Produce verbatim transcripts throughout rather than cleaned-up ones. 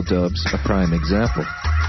Dub's a prime example.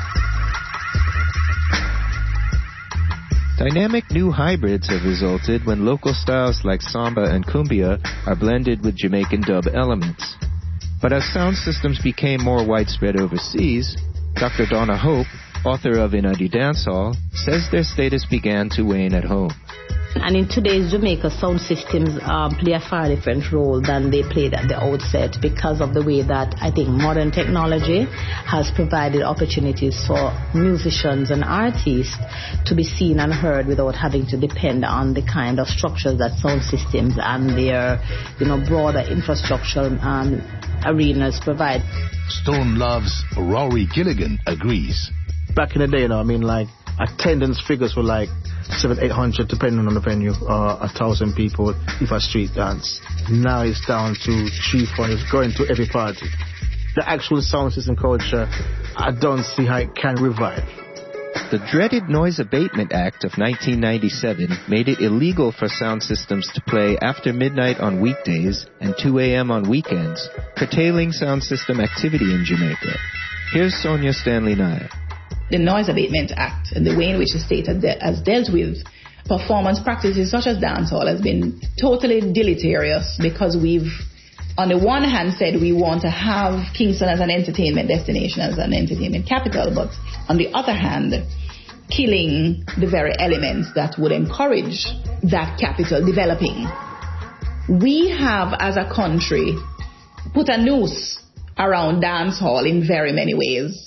Dynamic new hybrids have resulted when local styles like samba and cumbia are blended with Jamaican dub elements. But as sound systems became more widespread overseas, Doctor Donna Hope, author of Inadi Dancehall, says their status began to wane at home. And in today's Jamaica, sound systems um, play a far different role than they played at the outset because of the way that I think modern technology has provided opportunities for musicians and artists to be seen and heard without having to depend on the kind of structures that sound systems and their, you know, broader infrastructural um, arenas provide. Stone Love's Rory Gilligan agrees. Back in the day, you know, I mean, like, attendance figures were like seven, eight hundred, depending on the venue, or a thousand people if a street dance. Now it's down to three, four hundred, going to every party. The actual sound system culture, I don't see how it can revive. The dreaded Noise Abatement Act of nineteen ninety-seven made it illegal for sound systems to play after midnight on weekdays and two a.m. on weekends, curtailing sound system activity in Jamaica. Here's Sonia Stanley-Nair. The Noise Abatement Act and the way in which the state has dealt with performance practices such as dancehall has been totally deleterious, because we've, on the one hand, said we want to have Kingston as an entertainment destination, as an entertainment capital, but on the other hand, killing the very elements that would encourage that capital developing. We have, as a country, put a noose around dancehall in very many ways.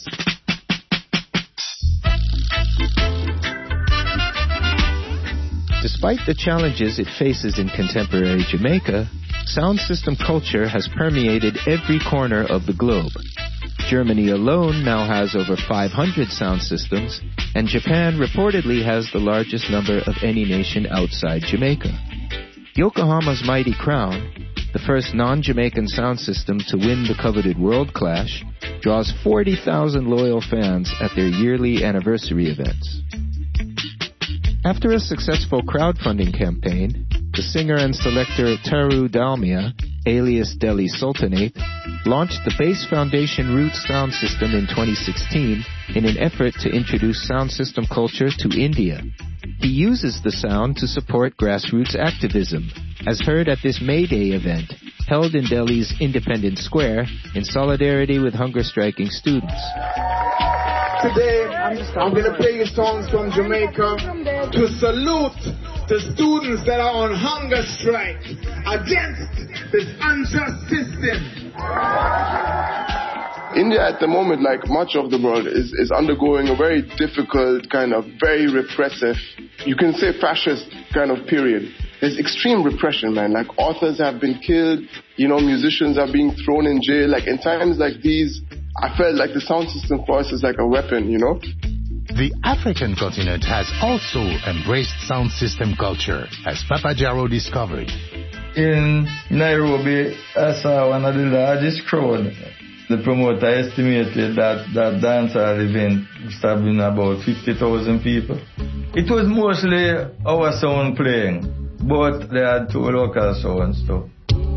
Despite the challenges it faces in contemporary Jamaica, sound system culture has permeated every corner of the globe. Germany alone now has over five hundred sound systems, and Japan reportedly has the largest number of any nation outside Jamaica. Yokohama's Mighty Crown, the first non-Jamaican sound system to win the coveted World Clash, draws forty thousand loyal fans at their yearly anniversary events. After a successful crowdfunding campaign, the singer and selector Taru Dalmia, alias Delhi Sultanate, launched the Bass Foundation Roots sound system in twenty sixteen in an effort to introduce sound system culture to India. He uses the sound to support grassroots activism, as heard at this May Day event, held in Delhi's Independence Square in solidarity with hunger-striking students. Today, I'm going to play you songs from Jamaica to salute the students that are on hunger strike against this unjust system. India at the moment, like much of the world, is, is undergoing a very difficult, kind of very repressive, you can say fascist kind of period. There's extreme repression, man. Like authors have been killed, you know, musicians are being thrown in jail. Like in times like these, I felt like the sound system for us is like a weapon, you know? The African continent has also embraced sound system culture, as Papa Jaro discovered. In Nairobi, I saw one of the largest crowd. The promoter estimated that that dancehall event must have been about fifty thousand people. It was mostly our sound playing, but they had two local sounds too.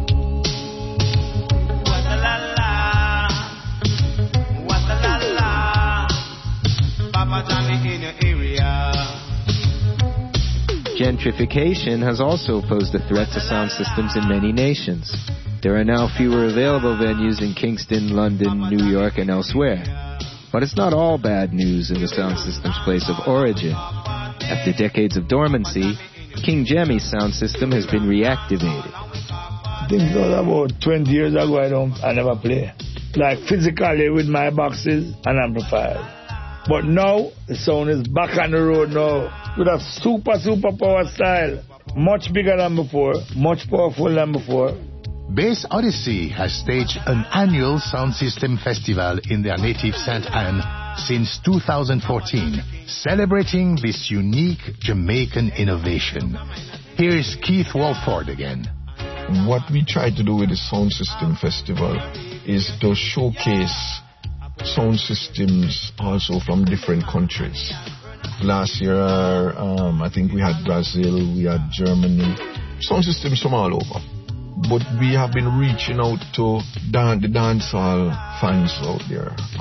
Gentrification has also posed a threat to sound systems in many nations. There are now fewer available venues in Kingston, London, New York, and elsewhere. But it's not all bad news in the sound system's place of origin. After decades of dormancy, King Jammy's sound system has been reactivated. I think it was about twenty years ago I don't, I never play. Like physically with my boxes and amplifiers. But now, the sound is back on the road now with a super, super power style. Much bigger than before, much powerful than before. Bass Odyssey has staged an annual sound system festival in their native Saint Anne since two thousand fourteen, celebrating this unique Jamaican innovation. Here is Keith Walford again. What we try to do with the Sound System Festival is to showcase sound systems also from different countries. Last year, um, I think we had Brazil, we had Germany, sound systems from all over. But we have been reaching out to dan- the dancehall fans out there.